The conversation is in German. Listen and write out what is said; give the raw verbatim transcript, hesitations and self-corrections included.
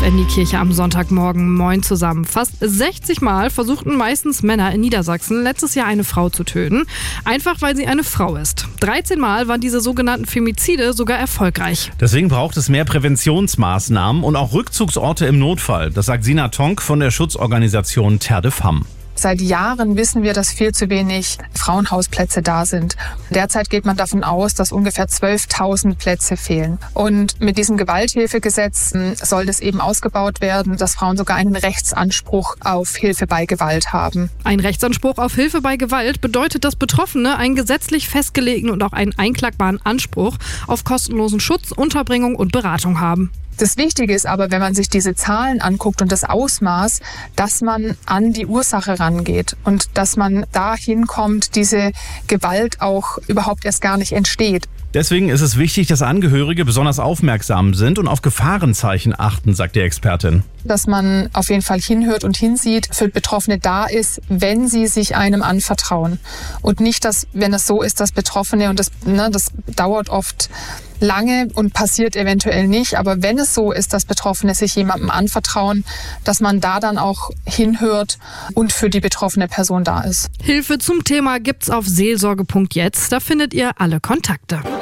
elf in die Kirche am Sonntagmorgen. Moin zusammen. Fast sechzig Mal versuchten meistens Männer in Niedersachsen letztes Jahr eine Frau zu töten. Einfach weil sie eine Frau ist. dreizehn Mal waren diese sogenannten Femizide sogar erfolgreich. Deswegen braucht es mehr Präventionsmaßnahmen und auch Rückzugsorte im Notfall. Das sagt Sina Tonk von der Schutzorganisation Terre de Femme. Seit Jahren wissen wir, dass viel zu wenig Frauenhausplätze da sind. Derzeit geht man davon aus, dass ungefähr zwölftausend Plätze fehlen. Und mit diesem Gewalthilfegesetz soll das eben ausgebaut werden, dass Frauen sogar einen Rechtsanspruch auf Hilfe bei Gewalt haben. Ein Rechtsanspruch auf Hilfe bei Gewalt bedeutet, dass Betroffene einen gesetzlich festgelegten und auch einen einklagbaren Anspruch auf kostenlosen Schutz, Unterbringung und Beratung haben. Das Wichtige ist aber, wenn man sich diese Zahlen anguckt und das Ausmaß, dass man an die Ursache rangeht und dass man dahin kommt, diese Gewalt auch überhaupt erst gar nicht entsteht. Deswegen ist es wichtig, dass Angehörige besonders aufmerksam sind und auf Gefahrenzeichen achten, sagt die Expertin. Dass man auf jeden Fall hinhört und hinsieht, für Betroffene da ist, wenn sie sich einem anvertrauen. Und nicht, dass, wenn es so ist, dass Betroffene, und das, ne, das dauert oft lange und passiert eventuell nicht, aber wenn es so ist, dass Betroffene sich jemandem anvertrauen, dass man da dann auch hinhört und für die betroffene Person da ist. Hilfe zum Thema gibt's auf seelsorge punkt jetzt. Da findet ihr alle Kontakte.